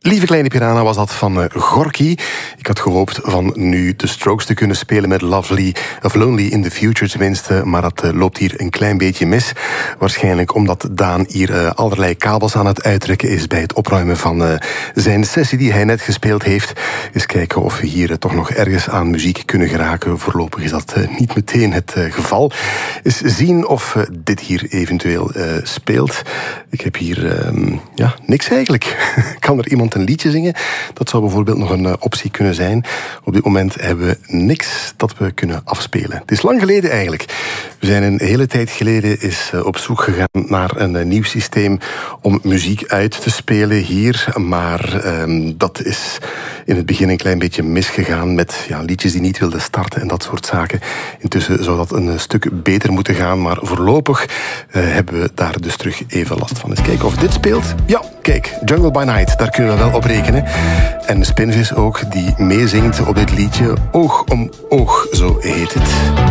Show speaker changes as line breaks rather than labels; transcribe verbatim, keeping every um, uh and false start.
Lieve Kleine Piranha was dat van uh, Gorky. Ik had gehoopt van nu de Strokes te kunnen spelen met Lovely of Lonely in the Future tenminste, maar dat uh, loopt hier een klein beetje mis. Waarschijnlijk omdat Daan hier uh, allerlei kabels aan het uittrekken is bij het opruimen van uh, zijn sessie die hij net gespeeld heeft. Eens kijken of we hier uh, toch nog ergens aan muziek kunnen geraken. Voorlopig is dat uh, niet meteen het uh, geval. Eens zien of uh, dit hier eventueel uh, speelt. Ik heb hier uh, ja, niks eigenlijk. Kan er iemand een liedje zingen? Dat zou bijvoorbeeld nog een uh, optie kunnen zijn. Op dit moment hebben we niks dat we kunnen afspelen. Het is lang geleden eigenlijk. We zijn een hele tijd geleden is uh, op zoek gegaan naar een uh, nieuw systeem om muziek uit te spelen hier. Maar uh, dat is in het begin een klein beetje misgegaan met ja, liedjes die niet wilden starten en dat soort zaken. Intussen zou dat een uh, stuk beter moeten gaan, maar voorlopig uh, hebben we daar dus terug even last van. Eens kijken of dit speelt. Ja, kijk, Jungle by Night, daar kunnen we wel op rekenen. En Spinvis ook, die meezingt op dit liedje. Oog om oog, zo heet het.